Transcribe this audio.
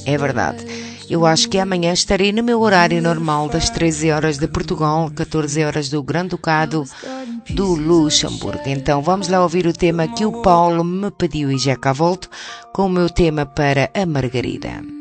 É verdade. Eu acho que amanhã estarei no meu horário normal das 13 horas de Portugal, 14 horas do Grande-Ducado do Luxemburgo. Então vamos lá ouvir o tema que o Paulo me pediu e já cá volto com o meu tema para a Margarida.